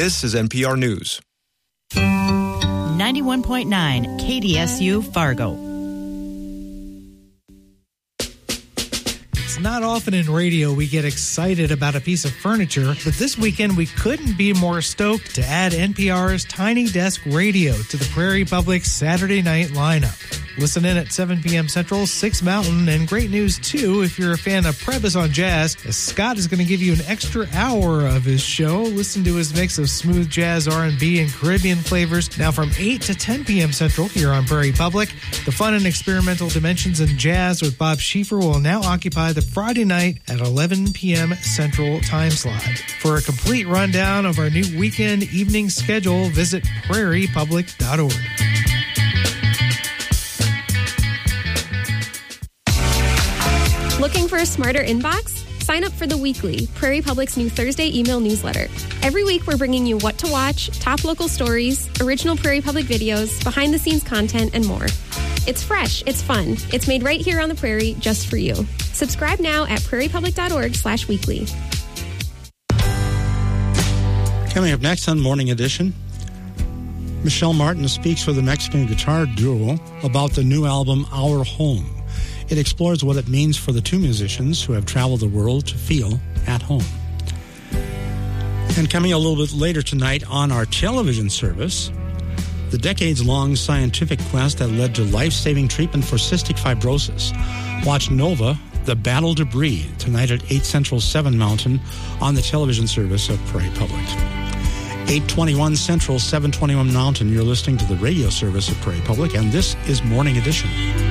This is NPR News. 91.9 KDSU Fargo. It's not often in radio we get excited about a piece of furniture, but this weekend we couldn't be more stoked to add NPR's Tiny Desk Radio to the Prairie Public Saturday night lineup. Listen in at 7 p.m. Central, 6 Mountain, and great news, too, if you're a fan of Prebus on Jazz, as Scott is going to give you an extra hour of his show. Listen to his mix of smooth jazz, R&B, and Caribbean flavors now from 8 to 10 p.m. Central here on Prairie Public. The fun and experimental dimensions in jazz with Bob Schieffer will now occupy the Friday night at 11 p.m. Central time slot. For a complete rundown of our new weekend evening schedule, visit prairiepublic.org. Looking for a smarter inbox? Sign up for The Weekly, Prairie Public's new Thursday email newsletter. Every week we're bringing you what to watch, top local stories, original Prairie Public videos, behind-the-scenes content, and more. It's fresh, it's fun, it's made right here on the Prairie just for you. Subscribe now at prairiepublic.org/weekly. Coming up next on Morning Edition, Michelle Martin speaks for the Mexican guitar duo about the new album, Our Home. It explores what it means for the two musicians who have traveled the world to feel at home. And coming a little bit later tonight on our television service, the decades-long scientific quest that led to life-saving treatment for cystic fibrosis. Watch Nova, The Battle to Breathe, tonight at 8 Central, 7 Mountain on the television service of Prairie Public. 8:21 Central, 7:21 Mountain. You're listening to the radio service of Prairie Public, and this is Morning Edition.